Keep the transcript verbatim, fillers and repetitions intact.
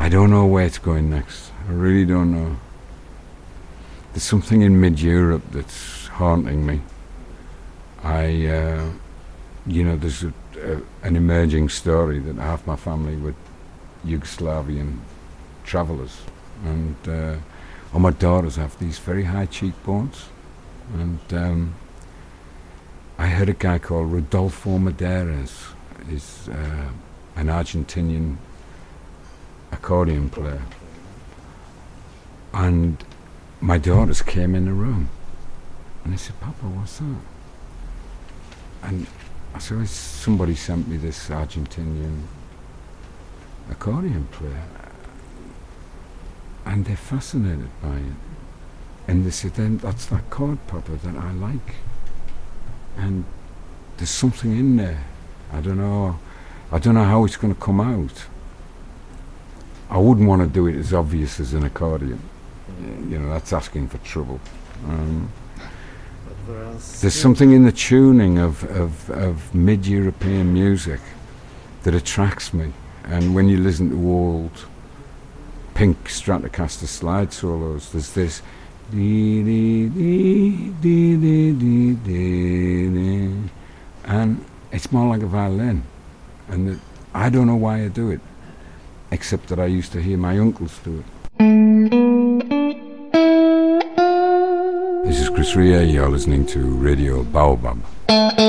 I don't know where it's going next. I really don't know. There's something in mid-Europe that's haunting me. I, uh, you know, there's a, a, an emerging story that half my family were Yugoslavian travellers, and uh, all my daughters have these very high cheekbones, and um, I heard a guy called Rodolfo Medeiros, is uh, an Argentinian accordion player, and my daughters came in the room and they said, "Papa, what's that?" And I said, "Oh, somebody sent me this Argentinian accordion player," and they're fascinated by it, and they said, "Then that's that chord, Papa, that I like, and there's something in there. I don't know I don't know how it's going to come out. I wouldn't want to do it as obvious as an accordion. You know, that's asking for trouble. Um, there's something in the tuning of, of, of mid-European music that attracts me. And when you listen to old Pink Stratocaster slide solos, there's this dee dee dee dee dee dee dee dee, and it's more like a violin. And it, I don't know why I do it, except that I used to hear my uncles do it. This is Chris Rea, you're listening to Radio Baobab.